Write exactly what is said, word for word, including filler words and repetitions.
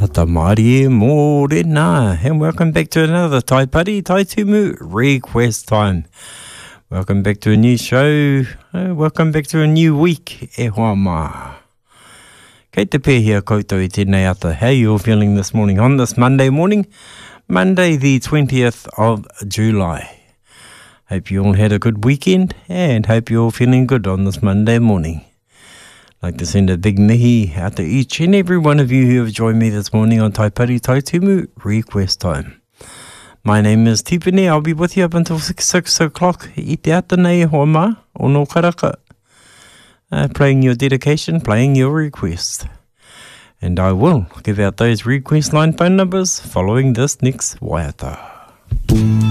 Ata Māori e mōrena, and welcome back to another Tai Pari Tai Tumu request time. Welcome back to a new show, uh, welcome back to a new week, e hoa mā. Kei te pēhia koutou i tēnei ata. How are you all feeling this morning on this Monday morning? Monday the twentieth of July. Hope you all had a good weekend and hope you're all feeling good on this Monday morning. I'd like to send a big mihi out to each and every one of you who have joined me this morning on Tai Pari Tai Tumu request time. My name is Tipene. I'll be with you up until six, six o'clock i te ata nei hoa mā o no karaka. Uh, playing your dedication, playing your request. And I will give out those request line phone numbers following this next waiata.